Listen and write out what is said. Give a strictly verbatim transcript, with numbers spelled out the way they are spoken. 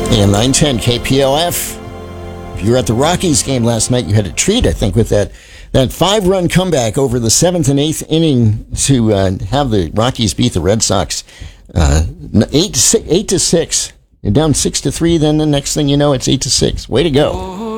A M nine ten K P L F. If you were at the Rockies game last night, you had a treat, I think, with that that five-run comeback over the seventh and eighth inning to uh, have the Rockies beat the Red Sox uh, eight to six. Eight to six. You're down six to three. Then the next thing you know, it's eight to six. Way to go!